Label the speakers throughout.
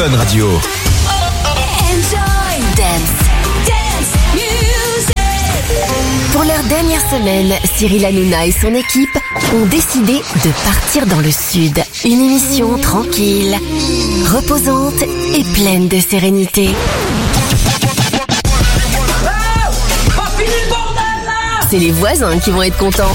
Speaker 1: Fun Radio.
Speaker 2: Enjoy dance music. Pour leur dernière semaine, Cyril Hanouna et son équipe ont décidé de partir dans le sud. Une émission tranquille, reposante et pleine de sérénité. C'est les voisins qui vont être contents.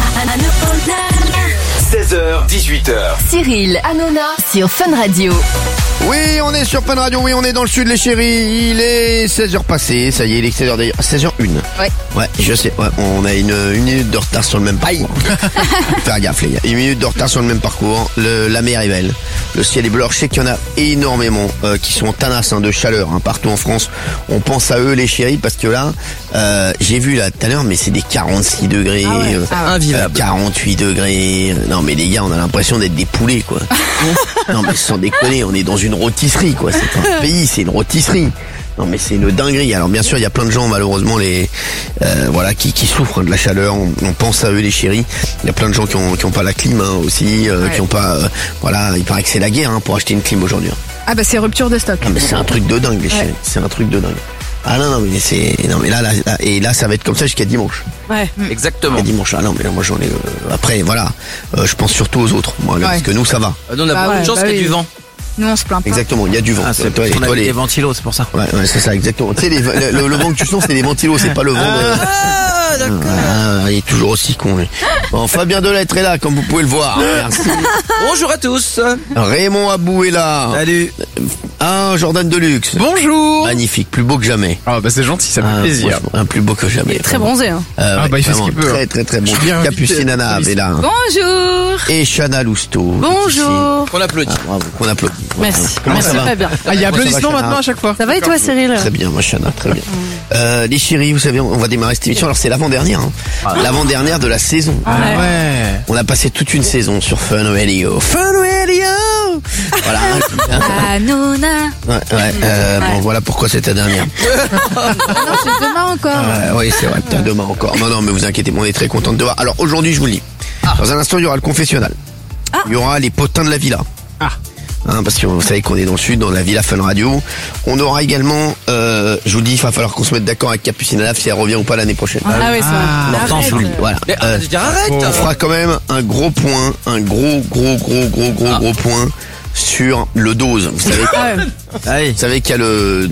Speaker 1: 16h, 18h.
Speaker 2: Cyril Hanouna sur Fun Radio.
Speaker 3: Oui, on est sur Fun Radio, oui, on est dans le sud, les chéris. Il est 16h passé, ça y est, il est 16h d'ailleurs. 16h01. Ouais, je sais, ouais, on a une minute de retard sur le même parcours. Faire gaffe, les gars. Une minute de retard sur le même parcours. La mer est belle. Le ciel est bleu. Je sais qu'il y en a énormément qui sont tanasses de chaleur partout en France. On pense à eux, les chéris, parce que là, j'ai vu là tout à l'heure, mais c'est des 46 degrés, invivable. 48 degrés. Non, mais les gars, on a l'impression d'être des poulets, quoi. Non, mais sans déconner, on est dans une rôtisserie, quoi. C'est pas un pays, c'est une rôtisserie. Non, mais c'est une dinguerie. Alors bien sûr, il y a plein de gens, malheureusement, qui souffrent de la chaleur. On pense à eux, les chéris. Il y a plein de gens qui ont pas la clim aussi, qui ont pas. Il paraît que c'est la guerre pour acheter une clim aujourd'hui.
Speaker 4: Ah bah c'est rupture de stock.
Speaker 3: Ah, mais c'est un truc de dingue, les chéris. C'est un truc de dingue. Ah mais là ça va être comme ça jusqu'à dimanche.
Speaker 4: Ouais.
Speaker 5: Exactement.
Speaker 3: Et dimanche. Ah non, mais là, moi j'en ai. Après, voilà. Je pense surtout aux autres. Moi, là, parce que nous, ça va.
Speaker 5: Nous, on a beaucoup de chance qu'il y ait du vent.
Speaker 4: Nous on se plaint pas.
Speaker 3: Exactement, il y a du vent.
Speaker 5: Ah, c'est toi, les ventilos, c'est pour ça.
Speaker 3: Ouais, c'est ça, exactement. Tu sais, le vent que tu sens, c'est les ventilos, c'est pas le vent de...
Speaker 4: Ah, d'accord.
Speaker 3: Il est toujours aussi con, lui. Bon, Fabien Delettre est là, comme vous pouvez le voir. Merci.
Speaker 5: Bonjour à tous.
Speaker 3: Raymond Abou est là.
Speaker 5: Salut.
Speaker 3: Jordan Deluxe.
Speaker 6: Bonjour.
Speaker 3: Magnifique, plus beau que jamais.
Speaker 6: Ah bah c'est gentil, ça me fait plaisir.
Speaker 3: Plus beau que jamais.
Speaker 4: Très bronzé.
Speaker 6: Il fait ce qu'il peut.
Speaker 3: Très très très bon. Capucine Nana est là.
Speaker 4: Bonjour.
Speaker 3: Et Chana Lousteau.
Speaker 4: Bonjour.
Speaker 5: Qu'on applaudit.
Speaker 3: Bravo, qu'on applaudit.
Speaker 4: Merci.
Speaker 3: Comment ça va?
Speaker 4: Très bien.
Speaker 6: Ah, il y a applaudissements
Speaker 3: Chana
Speaker 6: maintenant à chaque fois.
Speaker 4: Ça va et toi Cyril?
Speaker 3: Très bien, moi Chana, très bien. Les chéris, vous savez, on va démarrer cette émission. Alors c'est l'avant-dernière, l'avant-dernière de la saison.
Speaker 6: Ouais.
Speaker 3: On a passé toute une saison sur Fun Radio. Fun Radio. Voilà.
Speaker 4: Hanouna.
Speaker 3: Bon, voilà pourquoi c'est ta dernière.
Speaker 4: Non, c'est demain encore.
Speaker 3: Oui, c'est vrai, putain, demain encore. Non, mais vous inquiétez, on est très content de te voir. Alors aujourd'hui, je vous le dis. Dans un instant, il y aura le confessionnal. Il y aura les potins de la villa. Parce que vous savez qu'on est dans le sud, dans la Villa Fun Radio. On aura également, je vous dis, il va falloir qu'on se mette d'accord avec Capucine Nana si elle revient ou pas l'année prochaine.
Speaker 4: Ah oui, c'est
Speaker 3: Pourtant, je vous le dis. Voilà.
Speaker 5: Arrête.
Speaker 3: On fera quand même un gros point, un gros point sur le dose. Vous savez qu'il y a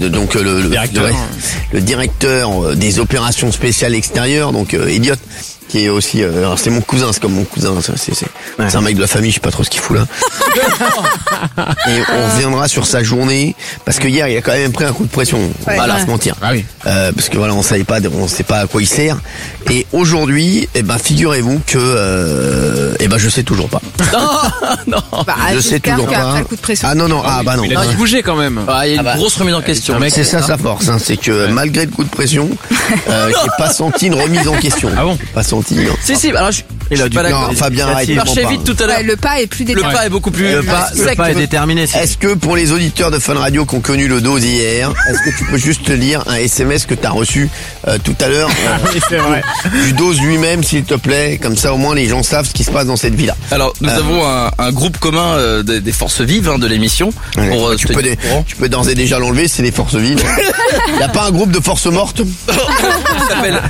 Speaker 3: le directeur des opérations spéciales extérieures, donc Elliot, qui est aussi c'est mon cousin, c'est comme mon cousin, c'est un mec de la famille, je sais pas trop ce qu'il fout là. Et on reviendra sur sa journée parce que hier il a quand même pris un coup de pression, on va pas se mentir. Parce que voilà, on sait pas à quoi il sert. Et aujourd'hui, figurez-vous que je sais toujours pas.
Speaker 5: Non.
Speaker 3: Je sais toujours pas. Ah non. Non.
Speaker 6: Il a dû bouger quand même.
Speaker 5: Il y a une grosse remise en question.
Speaker 3: C'est ça sa force, c'est que malgré le coup de pression, j'ai pas senti une remise en question.
Speaker 6: Ah bon?
Speaker 3: Pas senti. Non.
Speaker 5: Si. Alors je suis pas d'accord.
Speaker 3: Non, Fabien, arrête.
Speaker 5: Il marchait vite tout à l'heure.
Speaker 4: Le pas est plus
Speaker 5: Le
Speaker 4: déterminé.
Speaker 5: pas est beaucoup plus.
Speaker 3: Le pas
Speaker 5: est déterminé.
Speaker 3: Est-ce que pour les auditeurs de Fun Radio qui ont connu le dose hier, est-ce que tu peux juste lire un SMS que tu as reçu tout à l'heure
Speaker 6: C'est vrai.
Speaker 3: du dose lui-même, s'il te plaît, comme ça au moins les gens savent ce qui se passe dans cette villa.
Speaker 5: Alors nous avons un groupe commun des forces vives de l'émission. Pour
Speaker 3: tu peux d'ores et déjà l'enlever, c'est les forces vives. Il n'y a pas un groupe de forces mortes?
Speaker 5: Ça s'appelle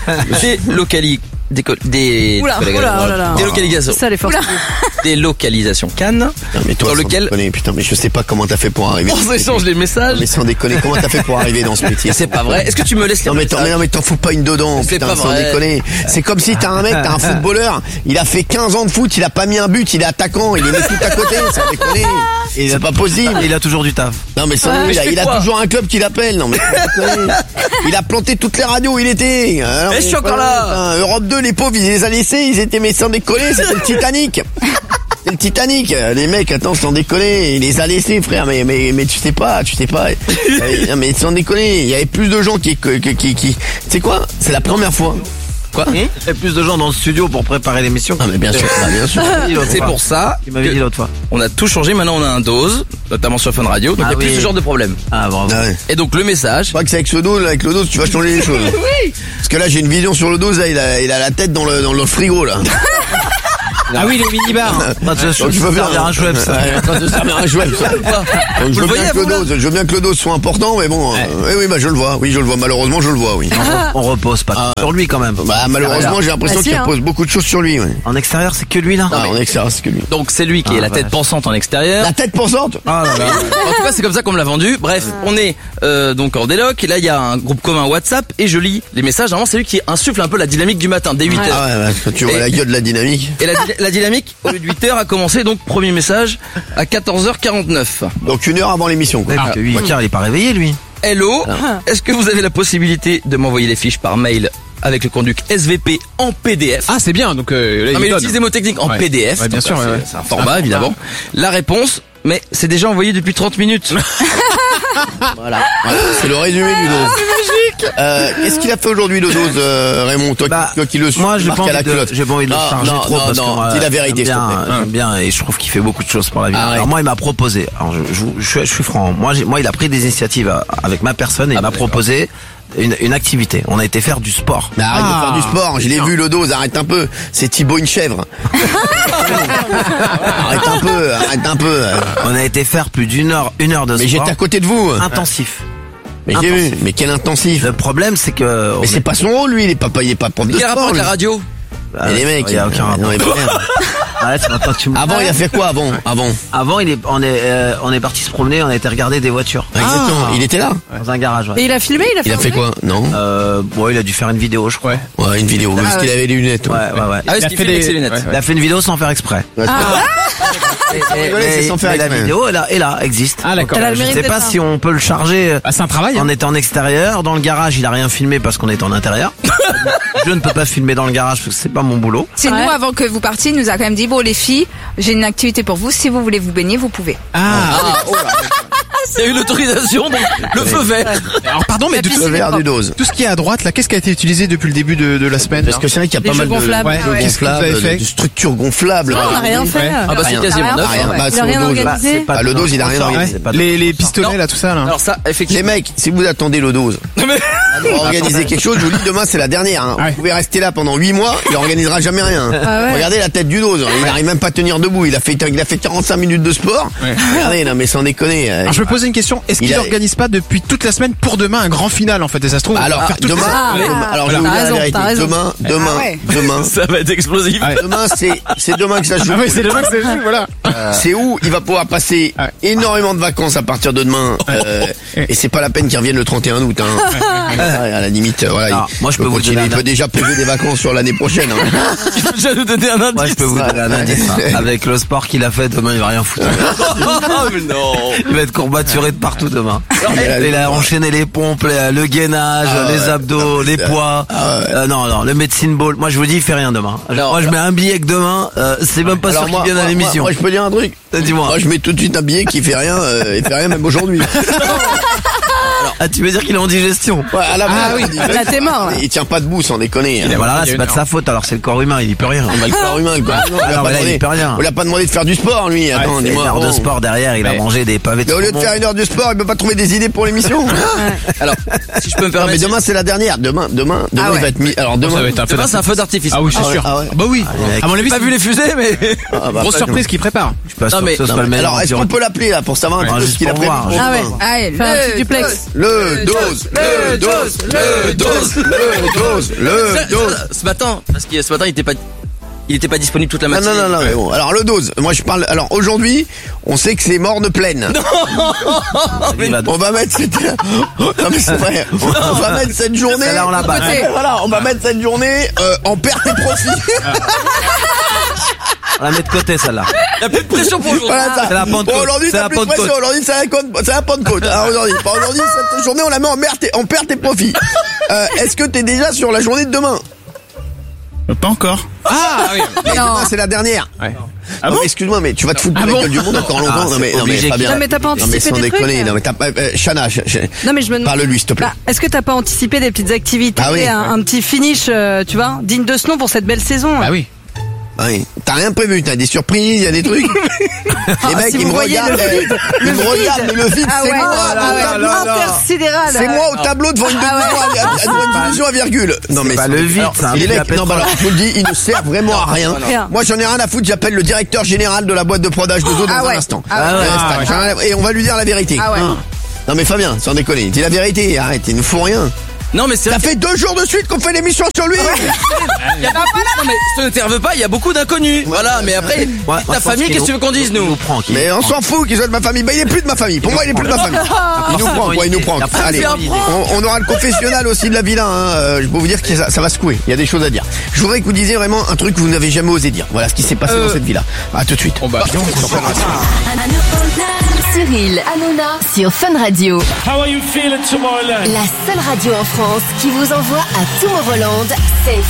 Speaker 5: délocalisation.
Speaker 4: Ça les forces.
Speaker 5: Délocalisation Cannes.
Speaker 3: Non, mais toi,
Speaker 5: Dans lequel
Speaker 3: putain, mais je sais pas comment t'as fait pour arriver.
Speaker 5: on s'échange les messages.
Speaker 3: Mais sans déconner, comment t'as fait pour arriver dans ce métier?
Speaker 5: C'est pas vrai. Est-ce que tu me laisses les messages?
Speaker 3: Non mais t'en fous pas une dedans,
Speaker 5: C'est
Speaker 3: putain,
Speaker 5: pas
Speaker 3: sans
Speaker 5: vrai.
Speaker 3: déconner. C'est comme si t'as un footballeur, il a fait 15 ans de foot, il a pas mis un but, il est attaquant, il est mis tout à côté, sans déconner. Et c'est pas possible.
Speaker 5: Il a toujours du taf.
Speaker 3: Non mais sans déconner, il a toujours un club qui l'appelle. Non mais sans déconner. Il a planté toutes les radios où il était. Alors,
Speaker 5: je suis encore là.
Speaker 3: Europe 2, les pauvres, ils les a laissés, ils étaient mais sans déconner, c'était le Titanic. C'est le Titanic, les mecs, attends, sans déconner, il les a laissés, frère, mais tu sais pas. Non, mais sans déconner, il y avait plus de gens qui tu sais quoi? C'est la première fois. Quoi?
Speaker 7: Il y a plus de gens dans le studio pour préparer l'émission.
Speaker 3: Ah mais bien sûr,
Speaker 5: C'est pour ça
Speaker 7: Tu m'avais dit l'autre fois.
Speaker 5: on a tout changé. Maintenant on a un dose, notamment sur Fun Radio, donc il n'y a plus ce genre de problème.
Speaker 7: Ah bravo.
Speaker 3: Ah ouais.
Speaker 5: Et donc le message.
Speaker 3: Je crois que c'est avec le dose, tu vas changer les choses.
Speaker 5: Oui.
Speaker 3: Parce que là, j'ai une vision sur le dose, là, il a la tête dans le frigo, là.
Speaker 6: Ah oui, les mini-bars.
Speaker 7: Moi, je veux bien servir un Schweppes.
Speaker 3: Ouais, de servir un Schweppes. Donc, je veux bien que le dose soit important, mais bon, oui, bah je le vois. Oui, je le vois. Malheureusement, je le vois, oui.
Speaker 7: On repose pas sur lui quand même.
Speaker 3: Bah malheureusement, j'ai l'impression qu'il repose beaucoup de choses sur lui. Ouais.
Speaker 7: En extérieur, c'est que lui là.
Speaker 3: En extérieur, c'est que lui.
Speaker 5: Donc c'est lui qui est la tête pensante en extérieur.
Speaker 3: La tête pensante.
Speaker 7: Ah là là.
Speaker 5: En tout cas, c'est comme ça qu'on me l'a vendu. Bref, on est donc en déloc. Et là, il y a un groupe commun WhatsApp et je lis les messages. Normalement, c'est lui qui insuffle un peu la dynamique du matin, dès 8h.
Speaker 3: Ah ouais, quand tu vois la gueule de la dynamique.
Speaker 5: Et la dynamique, au lieu de 8h, a commencé. Donc, premier message à 14h49.
Speaker 3: Donc 1 heure avant l'émission.
Speaker 7: Ouais, parce que lui, il est pas réveillé lui.
Speaker 5: Hello, est-ce que vous avez la possibilité de m'envoyer les fiches par mail avec le conduit SVP en PDF?
Speaker 6: Ah, c'est bien, donc là,
Speaker 5: Non, mais il
Speaker 6: donne.
Speaker 5: utilise des mots techniques en
Speaker 6: Ouais.
Speaker 5: PDF.
Speaker 6: Ouais, bien
Speaker 5: donc,
Speaker 6: sûr, ouais.
Speaker 5: c'est un format, évidemment. La réponse, mais c'est déjà envoyé depuis 30 minutes.
Speaker 3: Voilà, c'est le résumé du dose. C'est magique. Qu'est-ce qu'il a fait aujourd'hui le dose, Raymond, toi qui le suis,
Speaker 7: moi j'ai
Speaker 3: marque
Speaker 7: pas
Speaker 3: à la
Speaker 7: envie
Speaker 3: culotte.
Speaker 7: j'ai pas envie de le charger trop parce que
Speaker 3: dis la vérité, s'il te plaît.
Speaker 7: j'aime bien et je trouve qu'il fait beaucoup de choses pour la vie.
Speaker 3: Ah ouais.
Speaker 7: Alors moi il m'a proposé. Alors je suis franc. Moi il a pris des initiatives avec ma personne et il m'a proposé une activité. On a été faire du sport.
Speaker 3: Mais arrête de faire du sport, je l'ai vu le dose, arrête un peu. C'est Thibaut une chèvre. arrête un peu.
Speaker 7: On a été faire plus d'une heure de
Speaker 3: Mais
Speaker 7: sport
Speaker 3: j'étais à côté de vous.
Speaker 7: intensif.
Speaker 3: Mais j'ai vu, mais quel intensif.
Speaker 7: Le problème c'est que
Speaker 3: Mais c'est pas son rôle, lui, il est pas prof de
Speaker 5: Quel rapport
Speaker 3: sport.
Speaker 5: avec
Speaker 3: lui.
Speaker 5: la radio?
Speaker 3: Mais les mecs,
Speaker 7: il y a aucun rapport.
Speaker 3: non, mais merde.
Speaker 7: Arrête, maintenant tu me-
Speaker 3: Avant, il a fait quoi avant?
Speaker 7: Avant on est parti se promener, on a été regarder des voitures
Speaker 3: Exactement, il était là.
Speaker 7: dans un garage. Ouais.
Speaker 4: Et il a filmé,
Speaker 3: Il a fait quoi? Non?
Speaker 7: Il a dû faire une vidéo, je crois.
Speaker 3: Ouais, une vidéo, parce qu'il avait les lunettes.
Speaker 7: Ouais.
Speaker 5: Ah, est-ce
Speaker 6: Il a
Speaker 5: qu'il
Speaker 6: fait
Speaker 5: filme avec
Speaker 6: des-
Speaker 5: ses lunettes?
Speaker 6: ouais.
Speaker 7: Il a fait une vidéo sans faire exprès.
Speaker 3: rigoler, c'est sans faire
Speaker 7: la
Speaker 3: exprès.
Speaker 7: vidéo est là, existe.
Speaker 6: Ah, d'accord.
Speaker 4: Elle a le
Speaker 7: Je
Speaker 4: mérite
Speaker 7: sais
Speaker 4: d'être
Speaker 7: pas
Speaker 4: là.
Speaker 7: si on peut le charger
Speaker 6: Ah, c'est un travail.
Speaker 7: en étant en extérieur. Dans le garage, il a rien filmé parce qu'on est en intérieur. Je ne peux pas filmer dans le garage parce que c'est pas mon boulot.
Speaker 1: C'est
Speaker 4: Ouais.
Speaker 1: nous, avant que vous partiez, il nous a quand même dit, bon les filles, j'ai une activité pour vous, si vous voulez vous baigner, vous pouvez.
Speaker 5: Il y a eu l'autorisation, donc le feu vert.
Speaker 6: Alors, pardon, mais
Speaker 1: La
Speaker 6: tout,
Speaker 3: Le verre du dose.
Speaker 6: tout ce qui est à droite, là, qu'est-ce qui a été utilisé depuis le début de la semaine?
Speaker 3: Parce que c'est vrai qu'il y a
Speaker 4: Les
Speaker 3: pas
Speaker 4: jeux
Speaker 3: mal de
Speaker 4: gonflables.
Speaker 6: Ouais.
Speaker 3: jeux
Speaker 6: Qu'est-ce que vous avez
Speaker 3: gonflables,
Speaker 6: fait
Speaker 3: de structures gonflables.
Speaker 4: on n'a rien fait.
Speaker 5: Ah bah c'est
Speaker 3: Rien.
Speaker 5: quasiment
Speaker 1: Rien.
Speaker 5: neuf.
Speaker 3: Rien. Bah,
Speaker 4: Il
Speaker 3: c'est
Speaker 4: a rien
Speaker 3: au dose.
Speaker 4: organisé.
Speaker 3: Ah, le dose, il a rien organisé.
Speaker 7: C'est pas de-
Speaker 6: les pistolets,
Speaker 5: Non.
Speaker 6: là, tout ça, là.
Speaker 5: Alors ça,
Speaker 3: Les
Speaker 5: effectivement.
Speaker 3: mecs, si vous attendez le dose, pour organiser quelque chose, je vous dis demain c'est la dernière. Hein.
Speaker 6: Ouais.
Speaker 3: Vous pouvez rester là pendant 8 mois, il organisera jamais rien.
Speaker 4: ouais.
Speaker 3: Regardez la tête du dose, il n'arrive même pas à tenir debout. Il a fait 45 minutes de sport.
Speaker 6: Ouais.
Speaker 3: Regardez, non mais sans déconner.
Speaker 6: Alors, je me posais une question. Est-ce
Speaker 3: Il
Speaker 6: qu'il
Speaker 3: a-
Speaker 6: organise pas depuis toute la semaine pour demain un grand final, en fait, et ça se trouve, on va
Speaker 3: Alors
Speaker 6: faire toute
Speaker 3: demain, alors je vais vous
Speaker 4: T'as
Speaker 3: dire la
Speaker 4: raison,
Speaker 3: vérité.
Speaker 4: t'as raison.
Speaker 3: Demain,
Speaker 5: Ça va être explosif.
Speaker 6: Ouais.
Speaker 3: demain c'est demain que ça se joue.
Speaker 6: Ah oui, c'est demain que c'est le voilà.
Speaker 3: C'est où il va pouvoir passer
Speaker 6: Ouais.
Speaker 3: énormément de vacances à partir de demain. Et c'est pas la peine qu'il revienne le 31 août. Hein. À la limite, voilà.
Speaker 7: Alors, moi, je peux vous donner
Speaker 3: il
Speaker 7: un
Speaker 3: peut déjà poser des vacances sur l'année prochaine. Hein.
Speaker 5: Tu peux déjà nous donner un indice.
Speaker 7: Moi, je peux vous donner un indice. Hein. Avec le sport qu'il a fait, demain, il va rien foutre.
Speaker 5: Oh, mais non.
Speaker 7: Il va être courbaturé de partout demain. Il a enchaîné les pompes, le gainage, les abdos, les poids. Non, le medicine ball. Moi, je vous dis, il fait rien demain.
Speaker 5: Alors,
Speaker 7: moi, je mets un billet que demain, c'est même pas sûr qu'il vienne à l'émission.
Speaker 3: Moi, je peux dire un truc.
Speaker 7: Dis-moi.
Speaker 3: Moi, je mets tout de suite un billet qui fait rien, il fait rien même aujourd'hui.
Speaker 7: Ah, tu veux dire qu'il est en digestion?
Speaker 3: Ouais, à la base,
Speaker 4: oui.
Speaker 3: il dit,
Speaker 4: Là, t'es mort, là.
Speaker 3: Il tient pas debout, sans déconner. Hein.
Speaker 7: Voilà, là, c'est pas de sa faute, alors c'est le corps humain, il y peut rien.
Speaker 3: Bah, le corps humain, le corps humain.
Speaker 7: Alors, voilà, il peut rien.
Speaker 3: On lui a pas demandé de faire du sport, lui. Attends,
Speaker 7: Une
Speaker 3: dis-moi.
Speaker 7: heure de
Speaker 3: bon.
Speaker 7: sport derrière, il a
Speaker 6: Ouais.
Speaker 7: mangé des pavés de
Speaker 3: Et au lieu de
Speaker 7: saumon.
Speaker 3: faire 1 heure de sport, il peut pas trouver des idées pour l'émission.
Speaker 5: Alors, si je peux me
Speaker 3: Non, mais
Speaker 5: permettre.
Speaker 3: demain, c'est la dernière. Demain, il va être mis. Alors,
Speaker 6: Ça
Speaker 3: demain.
Speaker 6: va être un feu
Speaker 5: Demain, c'est un feu d'artifice.
Speaker 6: Ah oui, c'est sûr.
Speaker 3: ah ouais.
Speaker 6: Bah oui.
Speaker 7: mec.
Speaker 6: À mon avis,
Speaker 5: J'ai pas
Speaker 6: c'est
Speaker 5: vu les fusées, mais.
Speaker 3: Ah, bah,
Speaker 6: grosse
Speaker 3: après,
Speaker 6: surprise qu'il prépare.
Speaker 7: Je suis pas
Speaker 5: Non,
Speaker 7: sûr
Speaker 5: mais-
Speaker 7: que ce soit
Speaker 3: non,
Speaker 7: le
Speaker 3: mais
Speaker 7: meilleur.
Speaker 3: alors, est-ce qu'on peut l'appeler, là, pour savoir un petit peu
Speaker 7: juste
Speaker 3: ce qu'il a
Speaker 7: pour
Speaker 3: prévu
Speaker 7: voir.
Speaker 3: pour
Speaker 4: Ah ouais.
Speaker 3: demain?
Speaker 1: Allez,
Speaker 4: Fais un petit duplex.
Speaker 3: Le dose, le dose, le dose, le dose, le dose.
Speaker 5: Ce matin, parce que ce matin, il était pas disponible toute la
Speaker 3: Non,
Speaker 5: matinée.
Speaker 3: non, mais bon. Alors, le dose. Moi, je parle. Alors, aujourd'hui, on sait que c'est morne pleine. On va mettre cette. Non, mais c'est vrai. On va mettre cette journée.
Speaker 7: Celle-là, on la bat.
Speaker 3: Voilà, on va mettre cette journée en perte et profit.
Speaker 7: On la met de côté, celle-là.
Speaker 5: Il n'y a plus de pression pour aujourd'hui.
Speaker 3: Voilà ça.
Speaker 7: C'est la Pentecôte.
Speaker 3: Bon, aujourd'hui,
Speaker 7: C'est
Speaker 3: t'as
Speaker 7: la
Speaker 3: plus de
Speaker 7: Pentecôte.
Speaker 3: pression. Aujourd'hui, c'est la Pentecôte. Alors, aujourd'hui, cette journée, on la met en perte et profit. Est-ce que t'es déjà sur la journée de demain?
Speaker 6: Pas encore. Ah oui.
Speaker 3: Mais demain, c'est la dernière.
Speaker 6: Ouais.
Speaker 3: Non, mais excuse-moi, mais tu vas te foutre de la gueule du monde encore longtemps.
Speaker 7: Ah,
Speaker 3: non, mais
Speaker 7: c'est obligé
Speaker 3: Fabien.
Speaker 4: Non, mais t'as pas
Speaker 3: Non, mais
Speaker 4: anticipé
Speaker 3: sans
Speaker 4: des
Speaker 3: déconner.
Speaker 4: trucs,
Speaker 3: Non, mais t'as pas. Chana,
Speaker 4: Non, mais je me demande.
Speaker 3: parle-lui, s'il te plaît.
Speaker 4: Bah, est-ce que t'as pas anticipé des petites activités,
Speaker 3: Ah oui.
Speaker 4: un petit finish, tu vois, digne de ce nom pour cette belle saison?
Speaker 6: Ah oui.
Speaker 3: Oui. T'as rien prévu, t'as des surprises, il y a des trucs. Les mecs, ils me regardent, mais le vide, c'est moi au tableau.
Speaker 4: Intersidéral.
Speaker 3: C'est moi au tableau devant une division à virgule. Non, mais
Speaker 7: pas le vide, ça.
Speaker 3: Les mecs, non, alors, je vous le dis, ils ne servent vraiment à rien. Moi, j'en ai rien à foutre, j'appelle le directeur général de la boîte de prodage de zoo dans un instant. Et on va lui dire la vérité. Non, mais Fabien, sans déconner, dis la vérité, arrête, ils nous font rien.
Speaker 5: Non mais c'est...
Speaker 3: Ça fait 2 jours de suite qu'on fait l'émission sur lui.
Speaker 5: Non mais ça ne t'énerve pas, il y a beaucoup d'inconnus. Voilà, mais après, ta famille, qu'est-ce que tu veux qu'on dise nous?
Speaker 3: Mais on s'en fout qu'il soit de ma famille. Bah il est plus de ma famille. Pour moi il est plus de ma famille. Il nous prend. Allez, on aura le confessionnal aussi de la villa. Je peux vous dire que ça va secouer. Il y a des choses à dire. Je voudrais que vous disiez vraiment un truc que vous n'avez jamais osé dire. Voilà ce qui s'est passé dans cette villa. À tout de suite.
Speaker 2: Cyril Hanouna sur Fun Radio.
Speaker 8: How are you feeling tomorrow?
Speaker 2: La seule radio en France qui vous envoie à Tomorrowland, c'est